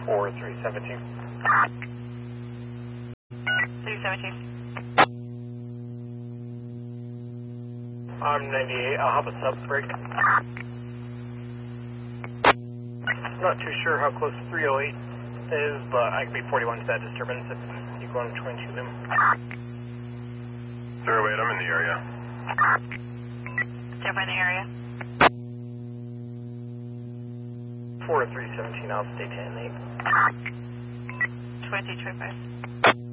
4317. 317. I'm 98. I'll have a sub break. Not too sure how close 308 is, but I could be 41 to that disturbance if you go on 22 them. 08, I'm in the area. Jump in the area. 4317, I'll stay 10-8. 2025.